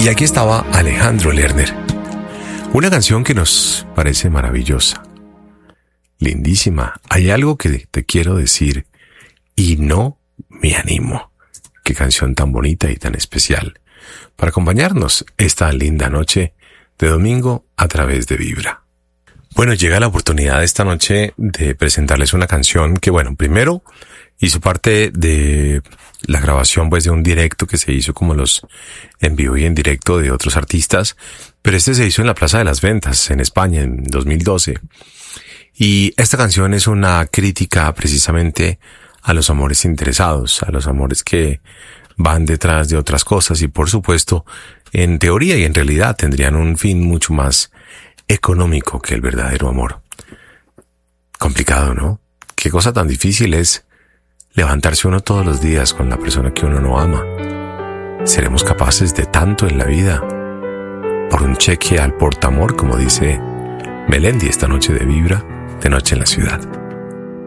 Y aquí estaba Alejandro Lerner. Una canción que nos parece maravillosa, lindísima. Hay algo que te quiero decir y no me animo. Qué canción tan bonita y tan especial para acompañarnos esta linda noche de domingo a través de Vibra. Bueno, llega la oportunidad esta noche de presentarles una canción que, bueno, primero hizo parte de la grabación pues de un directo que se hizo como los en vivo y en directo de otros artistas, pero este se hizo en la Plaza de las Ventas en España en 2012. Y esta canción es una crítica precisamente a los amores interesados, a los amores que van detrás de otras cosas y por supuesto, en teoría y en realidad tendrían un fin mucho más económico que el verdadero amor. Complicado, ¿no? Qué cosa tan difícil es levantarse uno todos los días con la persona que uno no ama. ¿Seremos capaces de tanto en la vida por un cheque al portamor, como dice Melendi esta noche de Vibra, de Noche en la Ciudad?